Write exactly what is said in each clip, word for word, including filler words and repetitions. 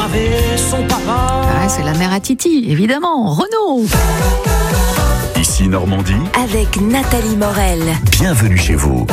avait son papa. Ah, c'est la mère à Titi, évidemment, Renaud. Ici Normandie, avec Nathalie Morel. Bienvenue chez vous.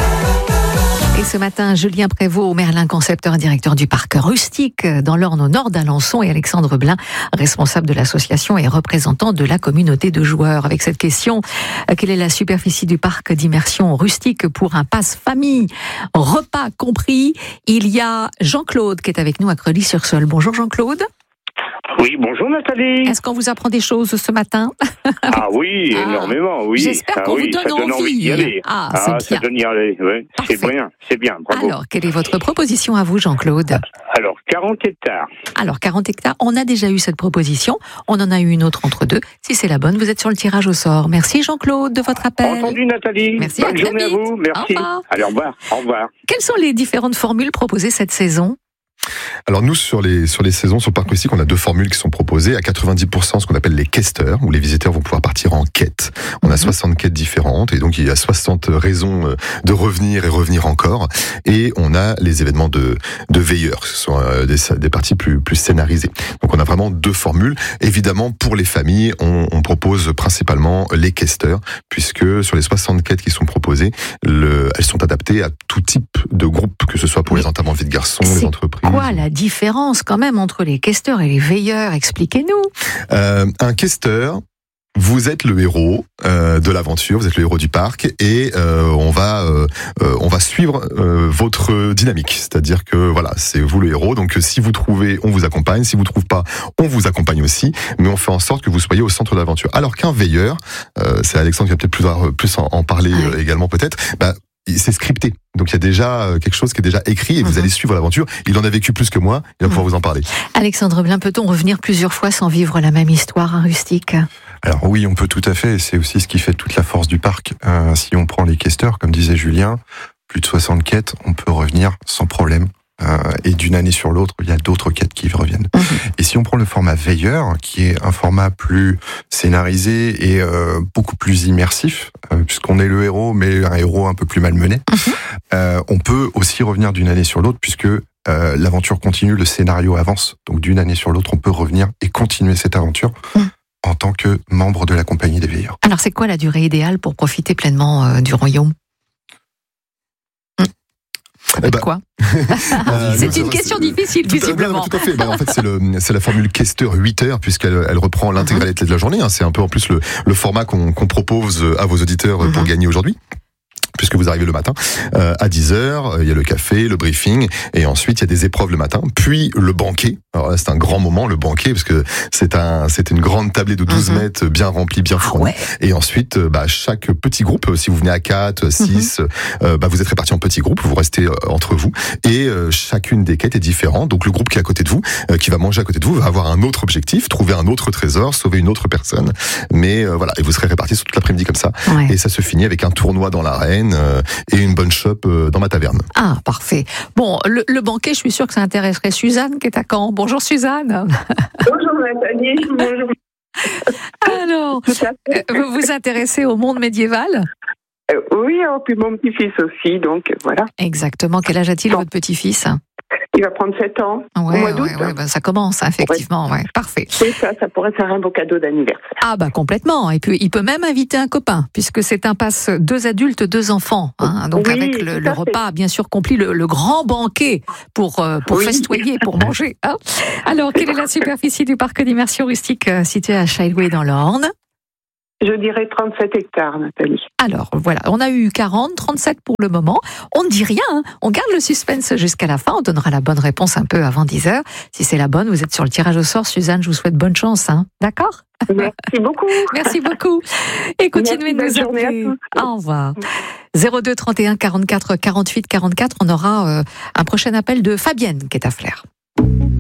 Et ce matin, Julien Prévost, Merlin, concepteur et directeur du parc rustique dans l'Orne au nord d'Alençon, et Alexandre Blin, responsable de l'association et représentant de la communauté de joueurs. Avec cette question, quelle est la superficie du parc d'immersion rustique pour un passe-famille repas compris? Il y a Jean-Claude qui est avec nous à Creully-sur-Seulles. Bonjour Jean-Claude. Oui, bonjour Nathalie. Est-ce qu'on vous apprend des choses ce matin? Ah oui, Ah, énormément, oui. j'espère ah, qu'on oui, vous donne ça donne envie. envie d'y aller. Ah, Ah, c'est ça bien. donne d'y aller, oui. Parfait. C'est bien, c'est bien, bravo. Alors, quelle est votre proposition à vous, Jean-Claude? Alors, quarante hectares. Alors, quarante hectares, on a déjà eu cette proposition. On en a eu une autre entre deux. Si c'est la bonne, vous êtes sur le tirage au sort. Merci Jean-Claude de votre appel. Entendu Nathalie. Merci, Bonne à très journée vite. à vous, merci. Au revoir. Allez, au revoir, au revoir. Quelles sont les différentes formules proposées cette saison? Alors nous, sur les sur les saisons, sur le parc rustique, on a deux formules qui sont proposées. À quatre-vingt-dix pour cent, ce qu'on appelle les questeurs, où les visiteurs vont pouvoir partir en quête. On a soixante quêtes différentes, et donc il y a soixante raisons de revenir et revenir encore. Et on a les événements de de veilleurs, ce sont des, des parties plus plus scénarisées. Donc on a vraiment deux formules. Évidemment, pour les familles, on, on propose principalement les questeurs, puisque sur les soixante quêtes qui sont proposées, le, elles sont adaptées à tout type de groupe, que ce soit pour les enterrements de vie de garçons, les entreprises. Quoi la différence quand même entre les questeurs et les veilleurs? Expliquez-nous. Euh, un questeur, vous êtes le héros euh, de l'aventure, vous êtes le héros du parc, et euh, on va euh, euh, on va suivre euh, votre dynamique. C'est-à-dire que voilà, c'est vous le héros. Donc si vous trouvez, on vous accompagne. Si vous trouvez pas, on vous accompagne aussi. Mais on fait en sorte que vous soyez au centre de l'aventure. Alors qu'un veilleur, euh, c'est Alexandre qui va peut-être plus plus en, en parler Ouais. euh, également peut-être. Bah, c'est scripté. Donc il y a déjà quelque chose qui est déjà écrit et vous Mhm. allez suivre l'aventure. Il en a vécu plus que moi, il va pouvoir vous en parler. Alexandre Blin, peut-on revenir plusieurs fois sans vivre la même histoire, un rustique? Alors oui, on peut tout à fait, et c'est aussi ce qui fait toute la force du parc. Euh, si on prend les questeurs, comme disait Julien, plus de soixante quêtes, on peut revenir sans problème. Euh, et d'une année sur l'autre, il y a d'autres quêtes qui reviennent. Mmh. Et si on prend le format veilleur, qui est un format plus scénarisé et euh, beaucoup plus immersif, euh, puisqu'on est le héros, mais un héros un peu plus malmené, Mmh. euh, on peut aussi revenir d'une année sur l'autre, puisque euh, l'aventure continue, le scénario avance. Donc d'une année sur l'autre, on peut revenir et continuer cette aventure Mmh. en tant que membre de la compagnie des veilleurs. Alors, c'est quoi la durée idéale pour profiter pleinement euh, du royaume? Eh ben, Quoi? Euh, C'est donc, une ça, question c'est- difficile, tout à- visiblement. non, Tout à fait. Bah, en fait, c'est, le, c'est la formule questeur huit heures, puisqu'elle elle reprend l'intégralité de la journée. Hein. C'est un peu en plus le, le format qu'on, qu'on propose à vos auditeurs pour Mhm. gagner aujourd'hui. Puisque vous arrivez le matin euh, à dix heures, il y a le café, le briefing, et ensuite il y a des épreuves le matin, puis le banquet. Alors là, c'est un grand moment, le banquet, parce que c'est un, c'est une grande tablée de douze Mhm. mètres, bien remplie, bien Ah fournie. ouais. Et ensuite, euh, bah, chaque petit groupe, euh, si vous venez à quatre, six, euh, bah, vous êtes répartis en petits groupes, vous restez euh, entre vous, et euh, chacune des quêtes est différente. Donc le groupe qui est à côté de vous, euh, qui va manger à côté de vous, va avoir un autre objectif, trouver un autre trésor, sauver une autre personne. Mais euh, voilà, et vous serez répartis sur toute l'après-midi comme ça. Ouais. Et ça se finit avec un tournoi dans l'arène euh, et une bonne shop euh, dans ma taverne. Ah, parfait. Bon, le, le banquet, je suis sûre que ça intéresserait Suzanne qui est à Caen. Bonjour Suzanne. Bonjour Nathalie, bonjour. Alors, Tout à fait. euh, vous vous intéressez au monde médiéval? Euh, oui, oh, puis mon petit-fils aussi, donc euh, voilà. Exactement. Quel âge a-t-il, Bon. votre petit-fi? Il va prendre sept ans Ouais, au mois ouais, d'août. ouais, bah, ça commence, hein, effectivement. Ouais, parfait. C'est ça, ça pourrait faire un beau cadeau d'anniversaire. Ah bah complètement. Et puis il peut même inviter un copain, puisque c'est un pass deux adultes, deux enfants. Hein. Donc Oui, avec le, tout le à fait. repas, bien sûr, compris, le, le grand banquet pour, euh, pour Oui. festoyer, pour manger. Hein. Alors, quelle est la superficie du parc d'immersion rustique euh, situé à Shileway dans l'Orne? Je dirais trente-sept hectares, Nathalie. Alors voilà, on a eu quarante, trente-sept pour le moment. On ne dit rien, hein. On garde le suspense jusqu'à la fin. On donnera la bonne réponse un peu avant dix heures. Si c'est la bonne, vous êtes sur le tirage au sort. Suzanne, je vous souhaite bonne chance. Hein. D'accord? Merci beaucoup. Merci beaucoup. Et continuez Merci, de nous bonne journée à appeler. tous. Au revoir. zéro deux trente et un quarante-quatre quarante-huit quarante-quatre. On aura euh, un prochain appel de Fabienne qui est à Flers.